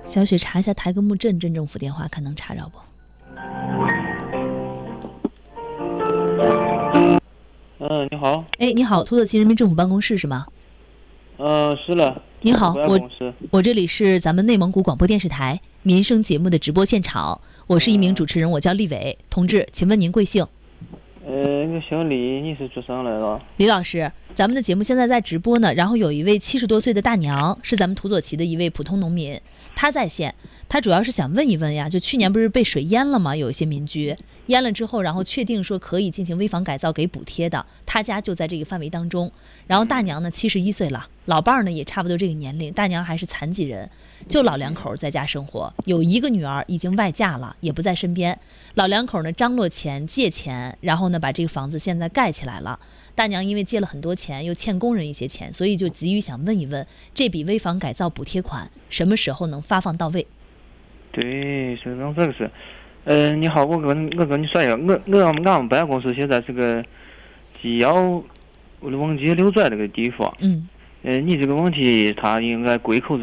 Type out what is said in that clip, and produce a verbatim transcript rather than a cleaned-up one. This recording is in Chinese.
小雪查一下台格木镇镇政府电话，看能查着不？ 嗯，你好。 哎，你好，土佐旗人民政府办公室是吗？ 呃，是了。 你好，我我这里是咱们内蒙古广播电视台民生节目的直播现场，我是一名主持人，我叫厉伟同志，请问您贵姓？ 呃，我姓李，你是做啥来了？ 李老师，咱们的节目现在在直播呢，然后有一位七十多岁的大娘，是咱们土佐旗的一位普通农民，她在线，她主要是想问一问呀，就去年不是被水淹了吗？有一些民居淹了之后，然后确定说可以进行危房改造给补贴的，她家就在这个范围当中。然后大娘呢七十一岁了，老伴儿呢也差不多这个年龄，大娘还是残疾人，就老两口在家生活，有一个女儿已经外嫁了，也不在身边。老两口呢张罗钱借钱，然后呢把这个房子现在盖起来了。大娘因为借了很多钱，又欠工人一些钱，所以就急于想问一问，这笔危房改造补贴款什么时候能发放到位？ 对，是讲这个事。呃，你好，我跟我跟你说一下，我我俺们俺们办公室现在是个机要往街六寨这个地方。 嗯。 呃，你这个问题，他应该归口